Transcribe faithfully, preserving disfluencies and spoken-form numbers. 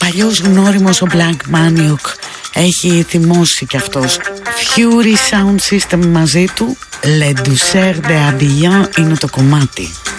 παλιός γνώριμος ο Blank Maniac έχει θυμώσει κι αυτός. Fury Sound System μαζί του, Le Douceur de Abidjan είναι το κομμάτι.